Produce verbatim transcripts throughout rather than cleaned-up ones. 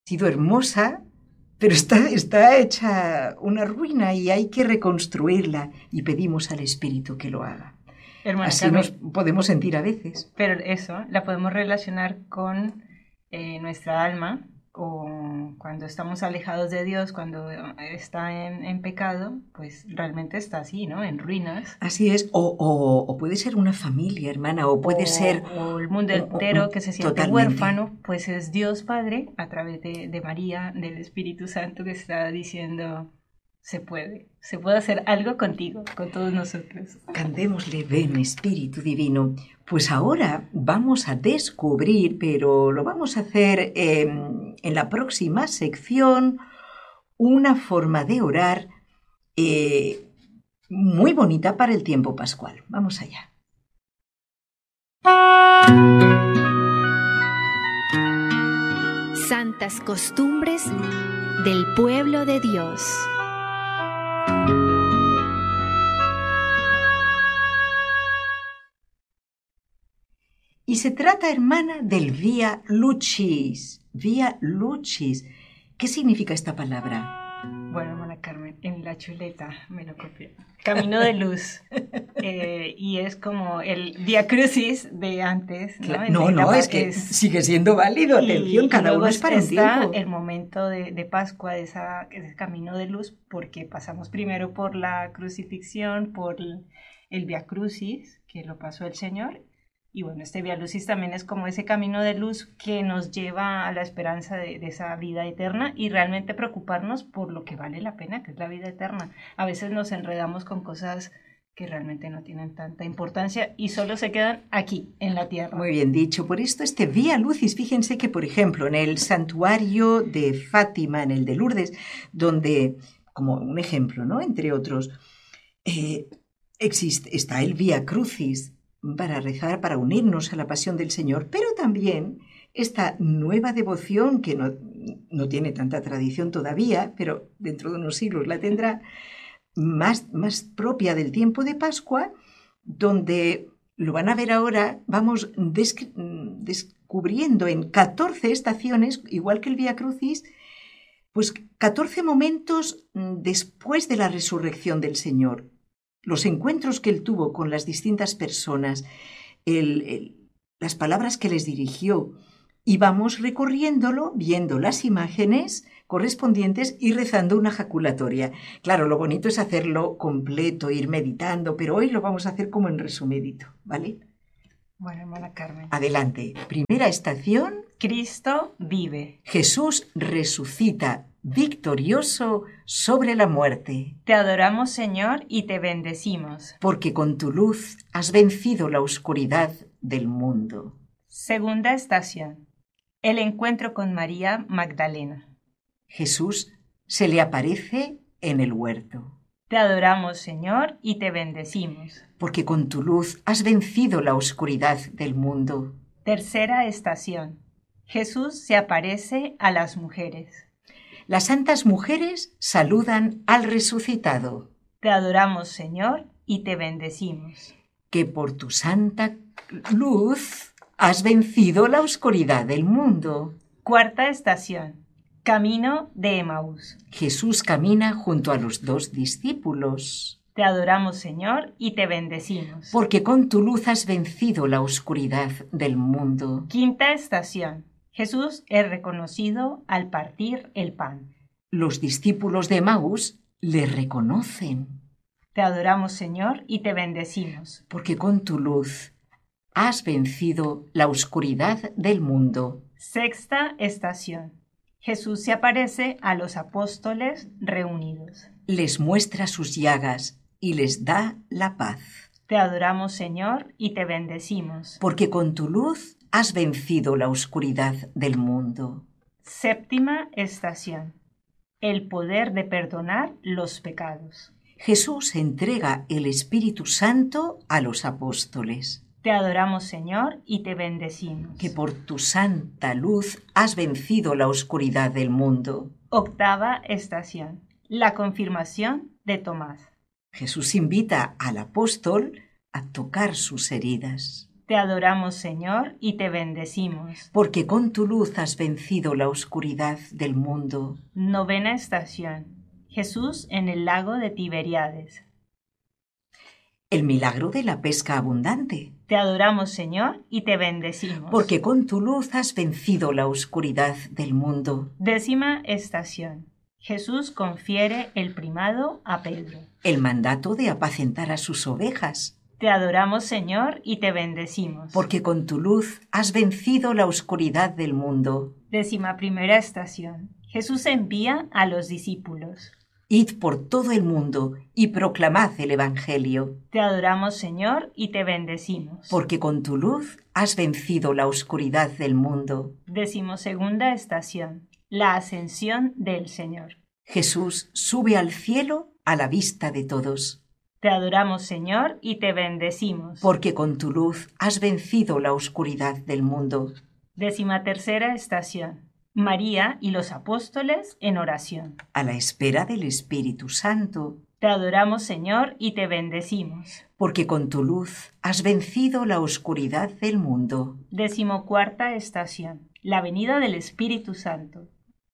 sido hermosa, pero está, está hecha una ruina y hay que reconstruirla y pedimos al Espíritu que lo haga. Hermana Así Carmen, nos podemos sentir a veces. pero eso la podemos relacionar con eh, nuestra alma, o cuando estamos alejados de Dios, cuando está en, en pecado, pues realmente está así, ¿no? En ruinas. Así es, o, o, o puede ser una familia, hermana, o puede o, ser... o el mundo un- entero un- que se siente totalmente. huérfano, pues es Dios Padre a través de, de María, del Espíritu Santo, que está diciendo, se puede, se puede hacer algo contigo, con todos nosotros. Cantémosle, ven Espíritu Divino. Pues ahora vamos a descubrir, pero lo vamos a hacer eh, en la próxima sección, una forma de orar eh, muy bonita para el tiempo pascual. Vamos allá. Santas costumbres del pueblo de Dios. Y se trata, hermana, del Vía Lucis. Vía Lucis. ¿Qué significa esta palabra? Bueno, hermana Carmen, en la chuleta me lo copié. Camino de luz. Eh, y es como el Vía Crucis de antes, ¿no? Cla- En- No, en la no, pa- es que sigue siendo válido. Atención, y, cada y luego uno es para un está tiempo. el momento de, de Pascua, de esa, ese camino de luz, porque pasamos primero por la crucifixión, por el, el Vía Crucis, que lo pasó el Señor. Y bueno, este Vía Lucis también es como ese camino de luz que nos lleva a la esperanza de, de esa vida eterna y realmente preocuparnos por lo que vale la pena, que es la vida eterna. A veces nos enredamos con cosas que realmente no tienen tanta importancia y solo se quedan aquí, en la tierra. Muy bien dicho. Por esto este Vía Lucis, fíjense que, por ejemplo, en el santuario de Fátima, en el de Lourdes, donde, como un ejemplo, ¿no? Entre otros, eh, existe, está el Vía Crucis para rezar, para unirnos a la pasión del Señor, pero también esta nueva devoción que no, no tiene tanta tradición todavía, pero dentro de unos siglos la tendrá, más, más propia del tiempo de Pascua, donde lo van a ver ahora, vamos des- descubriendo en catorce estaciones, igual que el Vía Crucis, pues catorce momentos después de la resurrección del Señor. Los encuentros que él tuvo con las distintas personas, el, el, las palabras que les dirigió, y vamos recorriéndolo, viendo las imágenes correspondientes y rezando una jaculatoria. Claro, lo bonito es hacerlo completo, ir meditando, pero hoy lo vamos a hacer como en resumidito, ¿vale? Bueno, hermana Carmen. Adelante. Primera estación. Cristo vive. Jesús resucita victorioso sobre la muerte. Te adoramos, Señor, y te bendecimos. Porque con tu luz has vencido la oscuridad del mundo. Segunda estación. El encuentro con María Magdalena. Jesús se le aparece en el huerto. Te adoramos, Señor, y te bendecimos. Porque con tu luz has vencido la oscuridad del mundo. Tercera estación. Jesús se aparece a las mujeres. Las santas mujeres saludan al resucitado. Te adoramos, Señor, y te bendecimos. Que por tu santa luz has vencido la oscuridad del mundo. Cuarta estación. Camino de Emaús. Jesús camina junto a los dos discípulos. Te adoramos, Señor, y te bendecimos. Porque con tu luz has vencido la oscuridad del mundo. Quinta estación. Jesús es reconocido al partir el pan. Los discípulos de Emaús le reconocen. Te adoramos, Señor, y te bendecimos. Porque con tu luz has vencido la oscuridad del mundo. Sexta estación. Jesús se aparece a los apóstoles reunidos. Les muestra sus llagas y les da la paz. Te adoramos, Señor, y te bendecimos. Porque con tu luz has vencido la oscuridad del mundo. Séptima estación. El poder de perdonar los pecados. Jesús entrega el Espíritu Santo a los apóstoles. Te adoramos, Señor, y te bendecimos. Que por tu santa luz has vencido la oscuridad del mundo. Octava estación. La confirmación de Tomás. Jesús invita al apóstol a tocar sus heridas. Te adoramos, Señor, y te bendecimos. Porque con tu luz has vencido la oscuridad del mundo. Novena estación. Jesús en el lago de Tiberíades. El milagro de la pesca abundante. Te adoramos, Señor, y te bendecimos. Porque con tu luz has vencido la oscuridad del mundo. Décima estación. Jesús confiere el primado a Pedro. El mandato de apacentar a sus ovejas. Te adoramos, Señor, y te bendecimos. Porque con tu luz has vencido la oscuridad del mundo. Décima primera estación. Jesús envía a los discípulos. Id por todo el mundo y proclamad el Evangelio. Te adoramos, Señor, y te bendecimos. Porque con tu luz has vencido la oscuridad del mundo. Decimosegunda estación. La ascensión del Señor. Jesús sube al cielo a la vista de todos. Te adoramos, Señor, y te bendecimos. Porque con tu luz has vencido la oscuridad del mundo. Décima tercera estación. María y los apóstoles en oración. A la espera del Espíritu Santo. Te adoramos, Señor, y te bendecimos. Porque con tu luz has vencido la oscuridad del mundo. Decimocuarta estación. La venida del Espíritu Santo.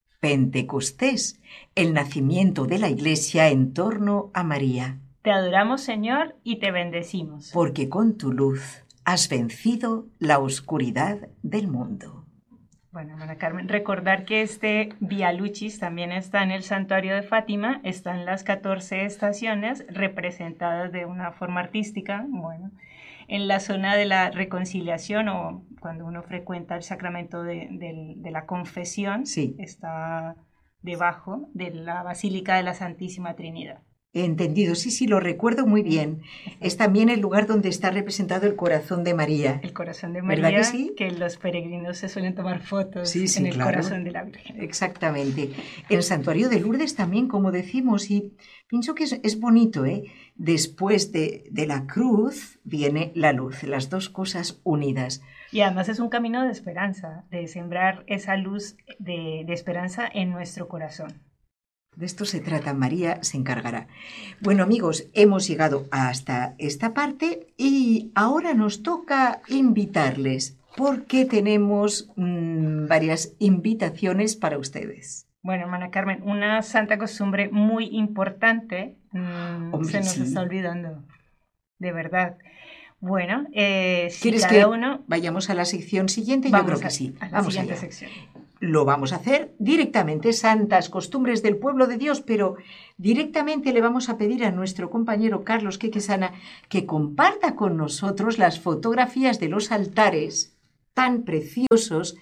Pentecostés, el nacimiento de la Iglesia en torno a María. Te adoramos, Señor, y te bendecimos. Porque con tu luz has vencido la oscuridad del mundo. Bueno, hermana Carmen, recordar que este Vía Lucis también está en el Santuario de Fátima, están las catorce estaciones representadas de una forma artística, bueno, en la zona de la reconciliación o cuando uno frecuenta el sacramento de, de, de la confesión, sí. Está debajo de la Basílica de la Santísima Trinidad. Entendido, sí, sí, lo recuerdo muy bien. Es también el lugar donde está representado el corazón de María. El corazón de María, ¿verdad que sí? Que los peregrinos se suelen tomar fotos sí, sí, en el claro. corazón de la Virgen. Exactamente. El Santuario de Lourdes también, como decimos, y pienso que es, es bonito, ¿eh? Después de, de la cruz viene la luz, las dos cosas unidas. Y además es un camino de esperanza, de sembrar esa luz de, de esperanza en nuestro corazón. De esto se trata, María se encargará. Bueno, amigos, hemos llegado hasta esta parte y ahora nos toca invitarles porque tenemos mmm, varias invitaciones para ustedes. Bueno, hermana Carmen, una santa costumbre muy importante mmm, Hombre, se nos sí. está olvidando, de verdad. Bueno, eh, si ¿quieres cada que uno... vayamos a la sección siguiente? Vamos Yo creo que a, sí. A la vamos siguiente allá. sección. Lo vamos a hacer directamente, santas costumbres del pueblo de Dios, pero directamente le vamos a pedir a nuestro compañero Carlos Quequesana que comparta con nosotros las fotografías de los altares tan preciosos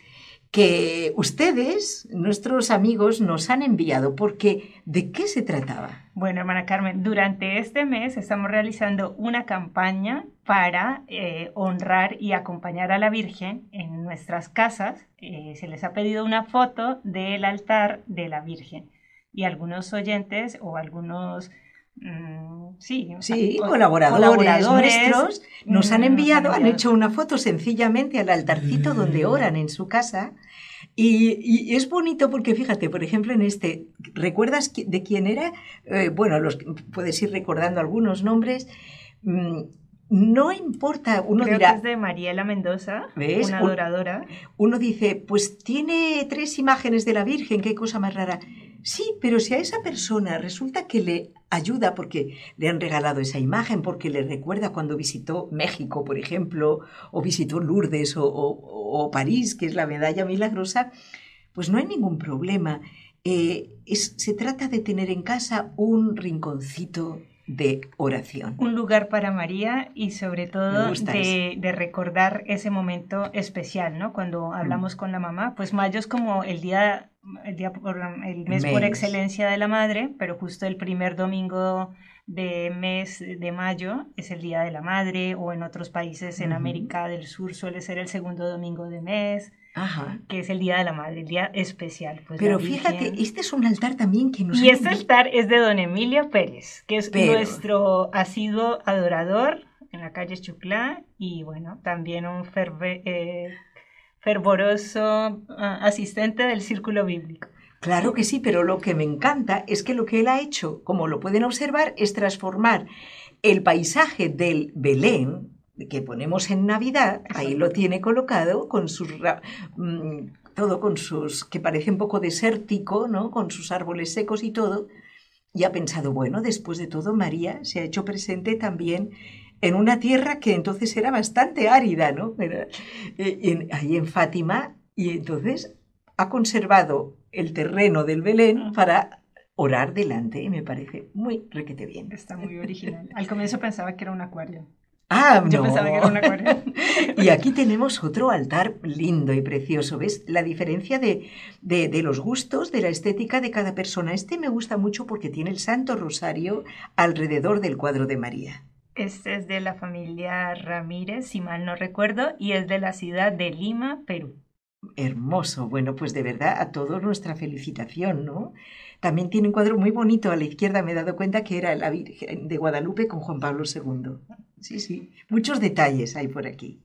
que ustedes, nuestros amigos, nos han enviado, porque ¿de qué se trataba? Bueno, hermana Carmen, durante este mes estamos realizando una campaña para eh, honrar y acompañar a la Virgen en nuestras casas. Eh, se les ha pedido una foto del altar de la Virgen y algunos oyentes o algunos... Mm, sí, sí o, colaboradores, colaboradores nuestros nos han enviado, nos han han hecho una foto sencillamente al altarcito mm. donde oran en su casa y, y es bonito porque fíjate, por ejemplo en este, ¿recuerdas de quién era? Eh, bueno, los, puedes ir recordando algunos nombres. Mm, no importa, uno Creo dirá... que es de Mariela Mendoza, ¿ves? Una adoradora. Uno dice, pues tiene tres imágenes de la Virgen, qué cosa más rara. Sí, pero si a esa persona resulta que le ayuda porque le han regalado esa imagen, porque le recuerda cuando visitó México, por ejemplo, o visitó Lourdes o, o, o París, que es la medalla milagrosa, pues no hay ningún problema. Eh, es, se trata de tener en casa un rinconcito de oración. Un lugar para María y sobre todo de, de recordar ese momento especial, ¿no? Cuando hablamos mm. con la mamá, pues mayo es como el día, el, día por, el mes, mes por excelencia de la madre, pero justo el primer domingo de mes de mayo es el Día de la Madre, o en otros países en uh-huh. América del Sur suele ser el segundo domingo de mes. Ajá. Que es el Día de la Madre, el día especial. Pues pero fíjate, este es un altar también que nos... Y este altar es de don Emilio Pérez, que es pero... nuestro asiduo adorador en la calle Chuclá, y bueno, también un ferve, eh, fervoroso uh, asistente del Círculo Bíblico. Claro que sí, pero lo que me encanta es que lo que él ha hecho, como lo pueden observar, es transformar el paisaje del Belén, que ponemos en Navidad, ahí lo tiene colocado con sus mmm, todo con sus, que parece un poco desértico, ¿no? Con sus árboles secos y todo, y ha pensado, bueno, después de todo María se ha hecho presente también en una tierra que entonces era bastante árida, ¿no? Era, eh, en, ahí en Fátima, y entonces ha conservado el terreno del Belén para orar delante, y me parece muy requete bien. Está muy original. Al comienzo pensaba que era un acuario. Ah, Yo no. pensaba que era un acuario. Y aquí tenemos otro altar lindo y precioso. ¿Ves la diferencia de, de, de los gustos, de la estética de cada persona? Este me gusta mucho porque tiene el Santo Rosario alrededor del cuadro de María. Este es de la familia Ramírez, si mal no recuerdo, y es de la ciudad de Lima, Perú. Hermoso. Bueno, pues de verdad a todos nuestra felicitación, ¿no? También tiene un cuadro muy bonito a la izquierda, me he dado cuenta que era la Virgen de Guadalupe con Juan Pablo segundo. Sí, sí, muchos detalles hay por aquí.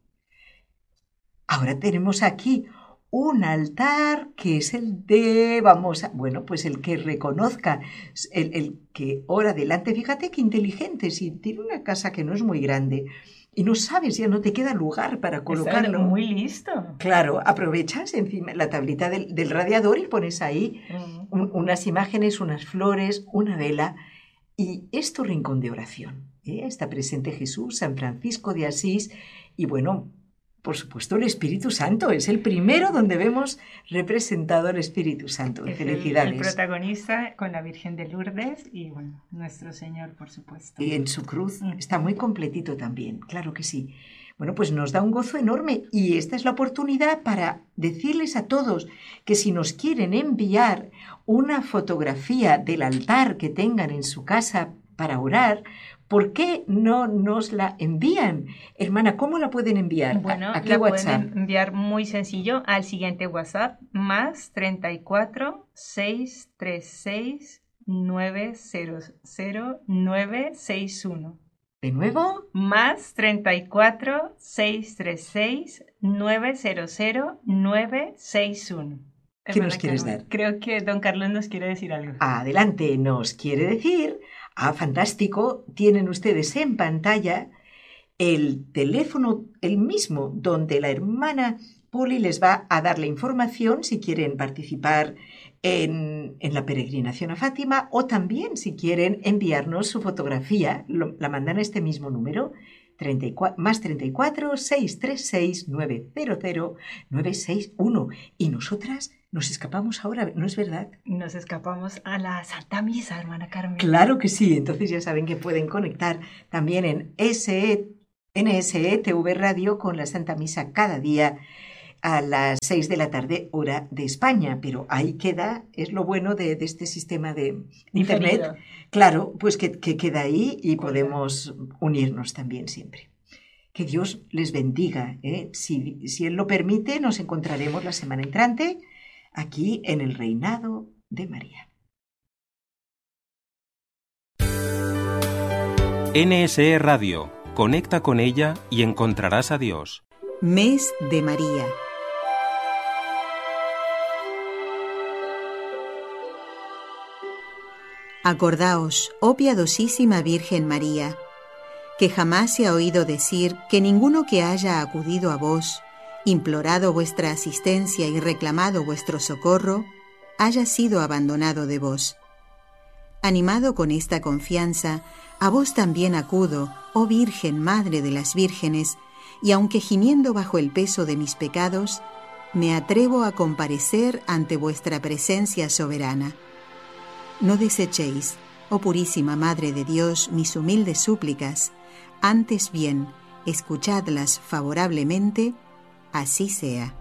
Ahora tenemos aquí un altar que es el de, vamos, a, bueno, pues el que reconozca, el, el que ora delante. Fíjate qué inteligente, si tiene una casa que no es muy grande y no sabes, ya no te queda lugar para colocarlo. Está muy listo. Claro, aprovechas encima la tablita del, del radiador y pones ahí mm. un, unas imágenes, unas flores, una vela, y es tu rincón de oración. ¿eh? Está presente Jesús, San Francisco de Asís y, bueno, por supuesto, el Espíritu Santo. Es el primero donde vemos representado al Espíritu Santo. Es Felicidades. El, el protagonista con la Virgen de Lourdes y, bueno, nuestro Señor, por supuesto. Y en su cruz está muy completito también, claro que sí. Bueno, pues nos da un gozo enorme y esta es la oportunidad para decirles a todos que si nos quieren enviar una fotografía del altar que tengan en su casa para orar, ¿por qué no nos la envían? Hermana, ¿cómo la pueden enviar? Bueno, ¿A, a qué la WhatsApp? pueden enviar muy sencillo al siguiente WhatsApp, más treinta y cuatro, seiscientos treinta y seis, novecientos nueve sesenta y uno. ¿De nuevo? Más treinta y cuatro, seiscientos treinta y seis, novecientos nueve sesenta y uno. ¿Qué Hermana nos quieres Carmen, dar? Creo que don Carlos nos quiere decir algo. Adelante, nos quiere decir... Ah, fantástico. Tienen ustedes en pantalla el teléfono, el mismo, donde la hermana Poli les va a dar la información si quieren participar en, en la peregrinación a Fátima o también si quieren enviarnos su fotografía. Lo, la mandan a este mismo número, treinta y cuatro, más treinta y cuatro, seiscientos treinta y seis, novecientos nueve sesenta y uno. Y nosotras... Nos escapamos ahora, ¿no es verdad? Nos escapamos a la Santa Misa, hermana Carmen. Claro que sí, entonces ya saben que pueden conectar también en N S E T V Radio con la Santa Misa cada día a las seis de la tarde, hora de España. Pero ahí queda, es lo bueno de, de este sistema de Internet. Diferido. Claro, pues que, que queda ahí y podemos unirnos también siempre. Que Dios les bendiga. ¿eh? Si, si Él lo permite, nos encontraremos la semana entrante aquí en el reinado de María. N S E Radio. Conecta con ella y encontrarás a Dios. Mes de María. Acordaos, oh piadosísima Virgen María, que jamás se ha oído decir que ninguno que haya acudido a vos, implorado vuestra asistencia y reclamado vuestro socorro, haya sido abandonado de vos. Animado con esta confianza, a vos también acudo, oh Virgen, Madre de las Vírgenes, y aunque gimiendo bajo el peso de mis pecados, me atrevo a comparecer ante vuestra presencia soberana. No desechéis, oh purísima Madre de Dios, mis humildes súplicas, antes bien, escuchadlas favorablemente. Así sea.